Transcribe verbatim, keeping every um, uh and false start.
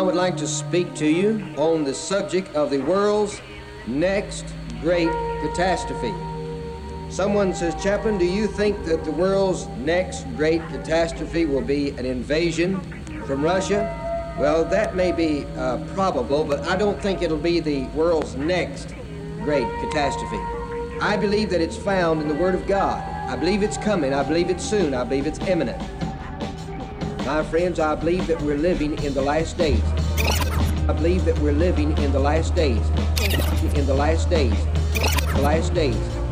would like to speak to you on the subject of the world's next great catastrophe. Someone says, Chaplain, do you think that the world's next great catastrophe will be an invasion from Russia? Well, that may be uh, probable, but I don't think it'll be the world's next great catastrophe. I believe that it's found in the Word of God. I believe it's coming. I believe it's soon. I believe it's imminent. My friends, I believe that we're living in the last days. I believe that we're living in the last days. In the last days. The last days.